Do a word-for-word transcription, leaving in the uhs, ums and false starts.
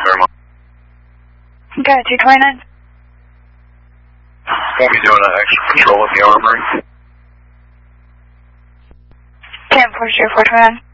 Fairmont. Okay, two twenty-nine. We'll be doing an extra patrol at the Armory. ten four zero four twenty-nine.